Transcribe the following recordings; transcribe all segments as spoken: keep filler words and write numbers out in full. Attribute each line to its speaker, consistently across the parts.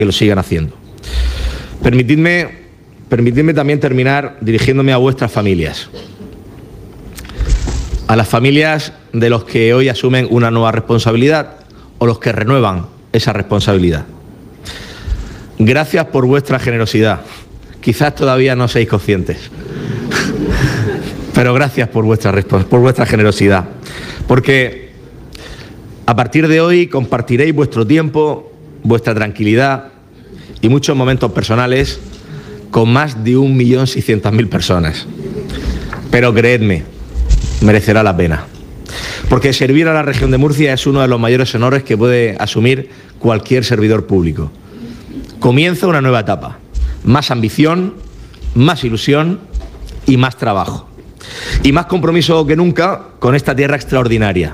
Speaker 1: que lo sigan haciendo. Permitidme, permitidme también terminar dirigiéndome a vuestras familias, a las familias de los que hoy asumen una nueva responsabilidad o los que renuevan esa responsabilidad. Gracias por vuestra generosidad. Quizás todavía no seáis conscientes, pero gracias por vuestra, por vuestra generosidad, porque a partir de hoy compartiréis vuestro tiempo, vuestra tranquilidad y muchos momentos personales con más de un millón seiscientas mil personas. Pero creedme, merecerá la pena, porque servir a la región de Murcia es uno de los mayores honores que puede asumir cualquier servidor público. Comienza una nueva etapa, más ambición, más ilusión y más trabajo. Y más compromiso que nunca con esta tierra extraordinaria,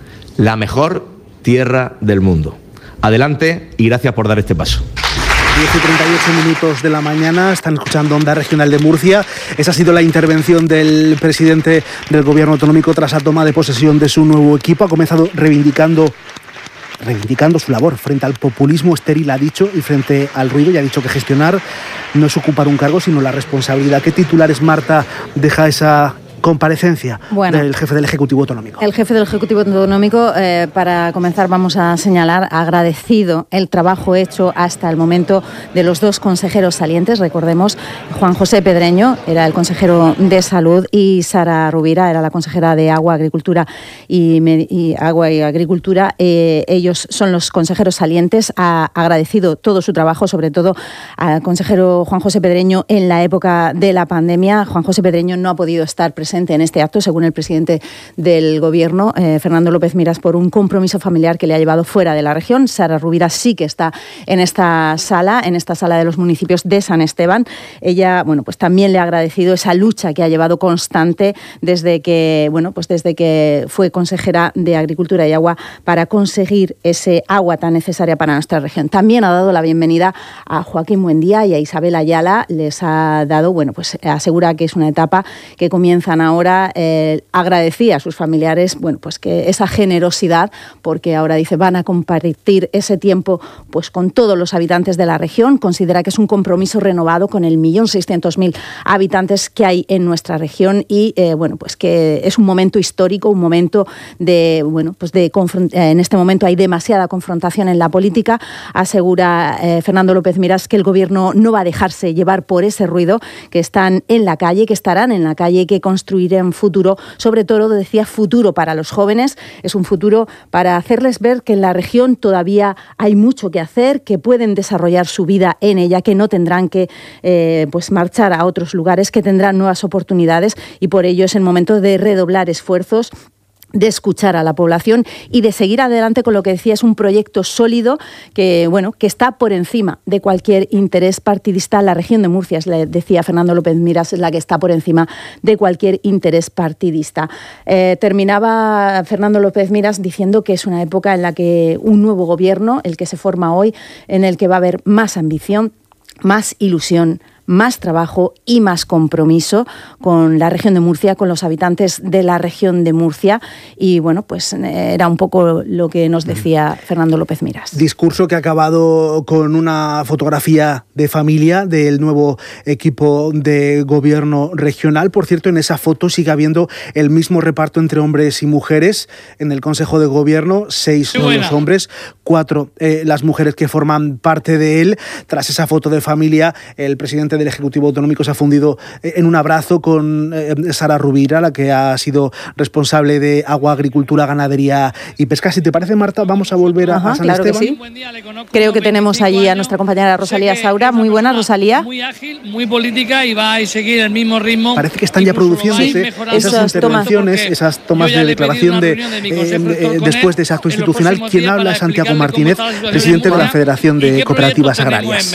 Speaker 1: la mejor tierra del mundo. Adelante y gracias por dar este paso.
Speaker 2: diez y treinta y ocho minutos de la mañana, están escuchando Onda Regional de Murcia. Esa ha sido la intervención del presidente del Gobierno autonómico tras la toma de posesión de su nuevo equipo. Ha comenzado reivindicando, reivindicando su labor frente al populismo estéril, ha dicho, y frente al ruido, y ha dicho que gestionar no es ocupar un cargo, sino la responsabilidad. ¿Qué titulares, Marta, deja esa comparecencia bueno, del jefe del Ejecutivo Autonómico?
Speaker 3: El jefe del Ejecutivo Autonómico, eh, para comenzar, vamos a señalar, ha agradecido el trabajo hecho hasta el momento de los dos consejeros salientes. Recordemos, Juan José Pedreño era el consejero de Salud y Sara Rubira era la consejera de Agua, Agricultura y, y Agua y Agricultura. Eh, ellos son los consejeros salientes. Ha agradecido todo su trabajo, sobre todo al consejero Juan José Pedreño en la época de la pandemia. Juan José Pedreño no ha podido estar presente en este acto, según el presidente del Gobierno, eh, Fernando López Miras, por un compromiso familiar que le ha llevado fuera de la región. Sara Rubira sí que está en esta sala, en esta sala de los municipios de San Esteban. Ella, bueno, pues también le ha agradecido esa lucha que ha llevado constante desde que, bueno, pues desde que fue consejera de Agricultura y Agua para conseguir ese agua tan necesaria para nuestra región. También ha dado la bienvenida a Joaquín Buendía y a Isabel Ayala. Les ha dado, bueno, pues asegura que es una etapa que comienzan ahora. Eh, agradecía a sus familiares, bueno, pues que esa generosidad, porque ahora dice van a compartir ese tiempo pues con todos los habitantes de la región. Considera que es un compromiso renovado con el millón seiscientos mil habitantes que hay en nuestra región y eh, bueno, pues que es un momento histórico, un momento de, bueno, pues de confront- en este momento hay demasiada confrontación en la política. Asegura eh, Fernando López Miras que el Gobierno no va a dejarse llevar por ese ruido, que están en la calle, que estarán en la calle, que construir en futuro, sobre todo decía futuro para los jóvenes, es un futuro para hacerles ver que en la región todavía hay mucho que hacer, que pueden desarrollar su vida en ella, que no tendrán que eh, pues marchar a otros lugares, que tendrán nuevas oportunidades y por ello es el momento de redoblar esfuerzos, de escuchar a la población y de seguir adelante con lo que decía es un proyecto sólido que, bueno, que está por encima de cualquier interés partidista. La región de Murcia, decía Fernando López Miras, es la que está por encima de cualquier interés partidista. Eh, terminaba Fernando López Miras diciendo que es una época en la que un nuevo gobierno, el que se forma hoy, en el que va a haber más ambición, más ilusión, más trabajo y más compromiso con la región de Murcia, con los habitantes de la región de Murcia. Y bueno, pues era un poco lo que nos decía Fernando López Miras.
Speaker 2: Discurso que ha acabado con una fotografía de familia del nuevo equipo de gobierno regional. Por cierto, en esa foto sigue habiendo el mismo reparto entre hombres y mujeres. En el Consejo de Gobierno, seis son los hombres, cuatro eh, las mujeres que forman parte de él. Tras esa foto de familia, el presidente del Ejecutivo Autonómico se ha fundido en un abrazo con eh, Sara Rubira, la que ha sido responsable de Agua, Agricultura, Ganadería y Pesca. Si te parece, Marta, vamos a volver a,
Speaker 3: Ajá,
Speaker 2: a San
Speaker 3: claro
Speaker 2: Esteban.
Speaker 3: Que sí. Creo que tenemos allí a nuestra compañera Rosalía Saura. Muy buena, Rosalía.
Speaker 4: Muy ágil, muy política y va a seguir el mismo ritmo.
Speaker 2: Parece que están ya produciéndose esas intervenciones, esas tomas de declaración de, de, de eh, después de ese acto institucional. Quien habla es Santiago Martínez, presidente de la Federación de Cooperativas Agrarias.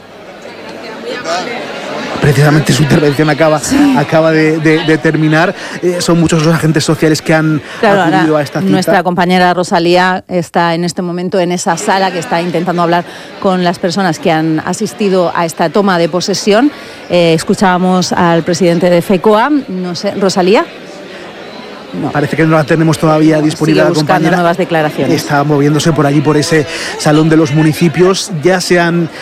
Speaker 2: Precisamente su intervención acaba, sí. acaba de, de, de terminar. Eh, son muchos los agentes sociales que han claro, acudido a esta cita.
Speaker 3: Nuestra compañera Rosalía está en este momento en esa sala que está intentando hablar con las personas que han asistido a esta toma de posesión. Eh, escuchábamos al presidente de FECOA. No sé, Rosalía. No.
Speaker 2: Parece que no la tenemos todavía disponible.
Speaker 3: Sigue
Speaker 2: la
Speaker 3: buscando
Speaker 2: compañera.
Speaker 3: nuevas declaraciones.
Speaker 2: Está moviéndose por allí, por ese Salón de los Municipios. Ya se han